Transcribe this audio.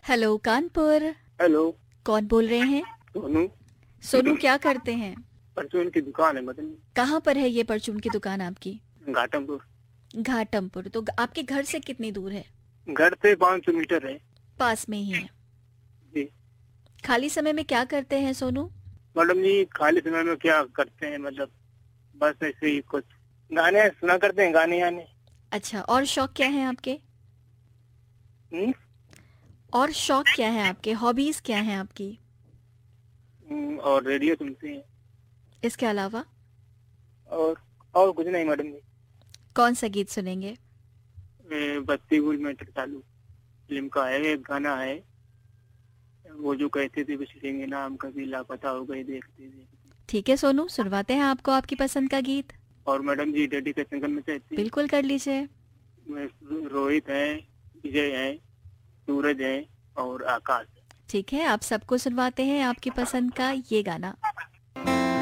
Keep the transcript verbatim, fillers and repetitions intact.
Hello Kanpur. Hello. कौन बोल रहे हैं? सोनू। सोनू, क्या करते हैं? परचून की दुकान है मतलब। कहाँ पर है ये परचून की दुकान आपकी? घाटमपुर। घाटमपुर। तो आपके घर से कितनी दूर है? घर से पाँच सौ मीटर है। पास में ही है। जी खाली समय में क्या करते हैं सोनू? मैडम जी, खाली समय में क्या करते हैं मतलब बस ऐसे ही कुछ गाने सुना करते हैं, गाने आने। अच्छा, और शौक क्या है आपके? हम्म? और शौक क्या है आपके? हॉबीज क्या है आपकी? हम्म, और रेडियो सुनते हैं। इसके अलावा और और कुछ नहीं मैडम जी। कौन सा गीत सुनेंगे? ए, बत्ती गुल मीटर चालू फिल्म का है, एक गाना है वो जो कहते थे बिछड़ेंगे ना हम कभी, लापता हो गए देखते देखते। ठीक है सोनू, सुनवाते हैं आपको आपकी पसंद का गीत। और मैडम जी डेडिकेशन करना चाहते हैं। बिल्कुल कर लीजिए। मैं रोहित है, विजय है, सूरज है और आकाश। ठीक है, आप सबको सुनवाते हैं आपकी पसंद का ये गाना।